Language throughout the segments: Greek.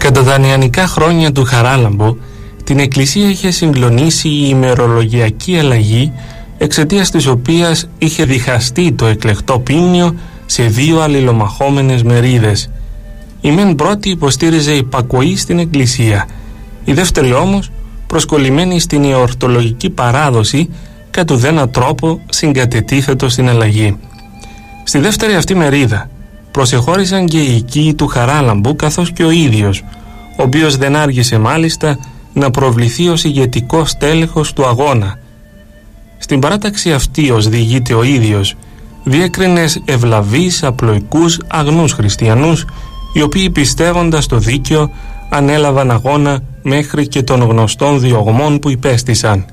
Κατά τα νεανικά χρόνια του Χαράλαμπου, την εκκλησία είχε συγκλονίσει η ημερολογιακή αλλαγή, εξαιτίας της οποίας είχε διχαστεί το εκλεκτό ποίμνιο σε δύο αλληλομαχόμενες μερίδες. Η μεν πρώτη υποστήριζε υπακοή στην εκκλησία, η δεύτερη όμως προσκολλημένη στην ιορτολογική παράδοση, κατ' ουδένα τρόπο συγκατετίθετο στην αλλαγή. Στη δεύτερη αυτή μερίδα προσεχώρησαν και οι οικοί του Χαράλαμπου, καθώς και ο ίδιος, ο οποίος δεν άργησε μάλιστα να προβληθεί ως ηγετικός τέλεχος του αγώνα. Στην παράταξη αυτή ως διηγείται ο ίδιος, διέκρινε ευλαβείς, απλοϊκούς, αγνούς χριστιανούς, οι οποίοι πιστεύοντας το δίκαιο ανέλαβαν αγώνα μέχρι και των γνωστών διωγμών που υπέστησαν.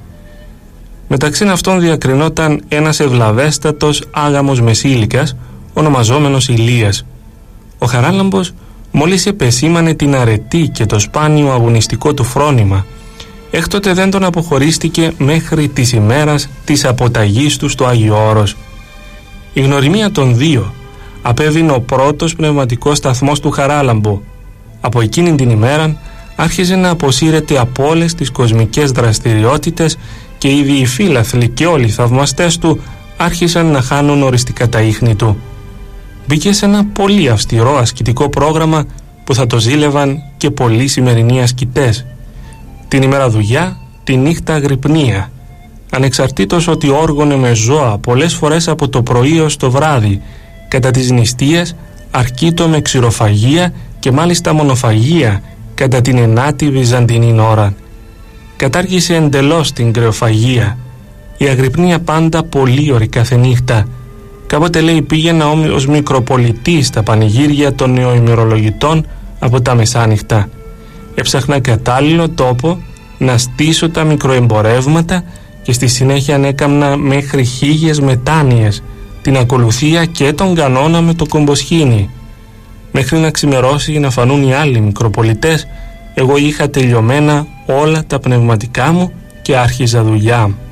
Μεταξύ αυτών διακρινόταν ένας ευλαβέστατος άγαμος μεσήλικας, ονομαζόμενος Ηλίας. Ο Χαράλαμπος μόλις επεσήμανε την αρετή και το σπάνιο αγωνιστικό του φρόνημα, έκτοτε δεν τον αποχωρίστηκε μέχρι της ημέρας της αποταγής του στο Άγιο Όρος. Η γνωριμία των δύο απέβηνε ο πρώτος πνευματικός σταθμός του Χαράλαμπου. Από εκείνη την ημέρα άρχιζε να αποσύρεται από όλες τις κοσμικές δραστηριότητες και ήδη οι φύλαθλοι και όλοι οι θαυμαστές του άρχισαν να χάνουν οριστικά τα ίχνη του. Μπήκε σε ένα πολύ αυστηρό ασκητικό πρόγραμμα που θα το ζήλευαν και πολλοί σημερινοί ασκητές. Την ημέρα δουλειά, τη νύχτα αγρυπνία. Ανεξαρτήτως ότι όργωνε με ζώα πολλές φορές από το πρωί ως το βράδυ, κατά τις νηστείες αρκείτο με ξηροφαγία και μάλιστα μονοφαγία κατά την 9η Βυζαντινή ώρα. Κατάργησε εντελώς την κρεοφαγία. Η αγρυπνία πάντα πολύ ωρη κάθε νύχτα. Κάποτε λέει πήγαινα ως μικροπολιτής στα πανηγύρια των νεοημερολογητών από τα μεσάνυχτα. Έψαχνα κατάλληλο τόπο να στήσω τα μικροεμπορεύματα και στη συνέχεια ανέκαμνα μέχρι 1000 μετάνοιες, την ακολουθία και τον κανόνα με το κομποσχήνι. Μέχρι να ξημερώσει να φανούν οι άλλοι μικροπολιτές, εγώ είχα τελειωμένα όλα τα πνευματικά μου και άρχιζα δουλειά.